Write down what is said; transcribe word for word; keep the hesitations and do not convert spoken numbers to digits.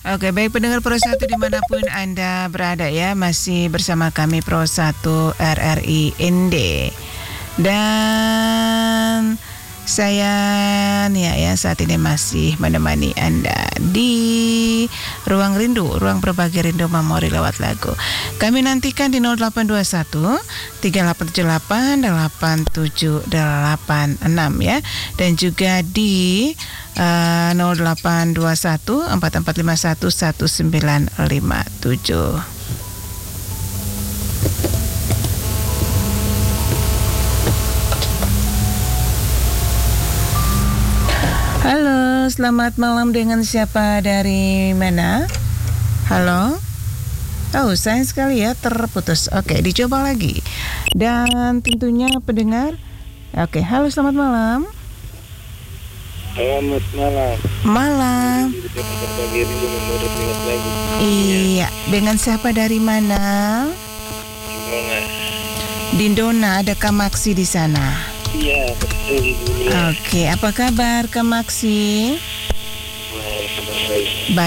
Oke, baik pendengar Pro satu dimanapun Anda berada ya, masih bersama kami Pro satu R R I N D. Dan saya Nia ya saat ini masih menemani Anda di Ruang Rindu, Ruang Berbagi Rindu Memori lewat lagu. Kami nantikan di nol delapan dua satu tiga delapan tujuh delapan delapan tujuh delapan enam ya. Dan juga di uh, nol delapan dua satu empat empat lima satu satu sembilan lima tujuh. Halo, selamat malam, dengan siapa, dari mana? Halo? Oh, sayang sekali ya, terputus. Oke, dicoba lagi. Dan tentunya pendengar. Oke, halo, selamat malam. Selamat malam. Malam. Iya, dengan siapa, dari mana? Dindona. Dindona, ada Kak Maksi di sana. Iya, betul. Oke, apa kabar Kak Maksi? Baik, baik.